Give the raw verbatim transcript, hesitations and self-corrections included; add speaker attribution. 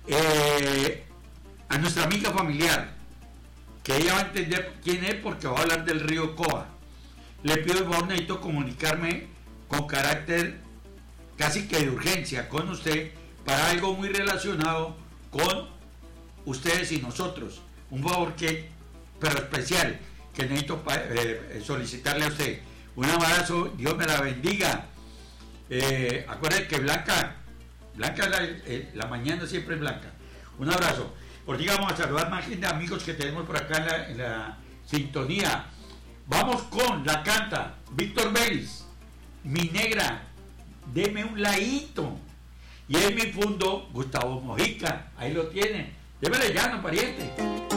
Speaker 1: eh, a nuestra amiga familiar, que ella va a entender quién es porque va a hablar del río Coa. Le pido por favor, necesito comunicarme con carácter casi que de urgencia con usted para algo muy relacionado con ustedes y nosotros. Un favor que, pero especial, que necesito eh, solicitarle a usted. Un abrazo, Dios me la bendiga. Eh, acuérdense que Blanca, Blanca la, eh, la mañana siempre es blanca. Un abrazo. Por digamos a saludar más gente, amigos que tenemos por acá en la, en la sintonía. Vamos con la canta Víctor Vélez, Mi Negra, deme un ladito. Y en mi fondo, Gustavo Mojica, ahí lo tienen. Démele llano, pariente.